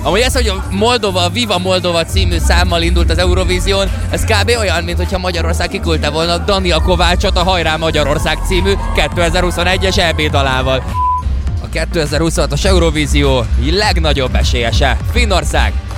Amúgy ez, hogy a Moldova, Viva Moldova című számmal indult az Eurovízión, ez kb. Olyan, mint hogyha Magyarország kiküldte volna Dania Kovácsot a Hajrá Magyarország című 2021-es EB dalával. A 2026-os Eurovízió legnagyobb esélyese Finnország.